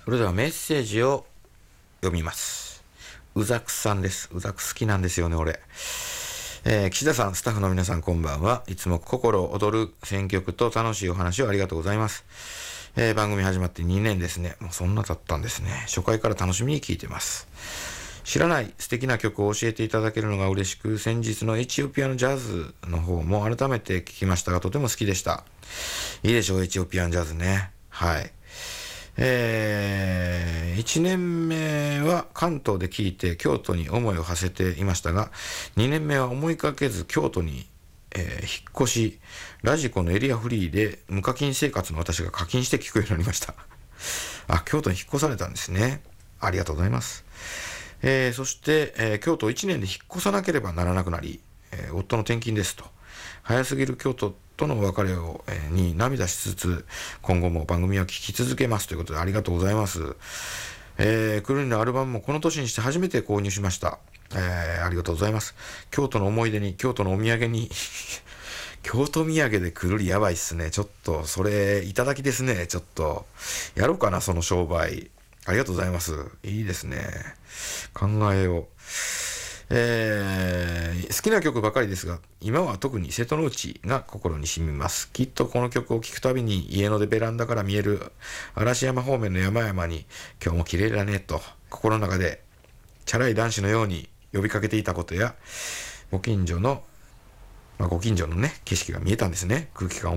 それではメッセージを読みます。うざくさんです。うざく好きなんですよね、俺。岸田さん、スタッフの皆さんこんばんは。いつも心躍る選曲と楽しいお話をありがとうございます。番組始まって2年ですね。もうそんな経ったんですね。初回から楽しみに聴いてます。知らない素敵な曲を教えていただけるのが嬉しく、先日のエチオピアのジャズの方も改めて聞きましたが、とても好きでした。いいでしょう、エチオピアンジャズね。はい。1年目は関東で聞いて京都に思いを馳せていましたが、2年目は思いかけず京都に、引っ越し、ラジコのエリアフリーで無課金生活の私が課金して聞くようになりました。あ、京都に引っ越されたんですね。ありがとうございます。そして、京都1年で引っ越さなければならなくなり、夫の転勤ですと。早すぎる京都との別れを、に涙しつつ、今後も番組は聞き続けますということでありがとうございます。くるりのアルバムもこの年にして初めて購入しました。ありがとうございます。京都の思い出に、京都のお土産に、京都土産でくるりやばいっすね。ちょっと、それ、いただきですね。ちょっと、やろうかな、その商売。ありがとうございます。いいですね。考えよう。好きな曲ばかりですが、今は特に瀬戸内が心に染みます。きっとこの曲を聴くたびに家のベランダから見える嵐山方面の山々に今日も綺麗だねと心の中でチャラい男子のように呼びかけていたことやご近所のね景色が見えたんですね。空気感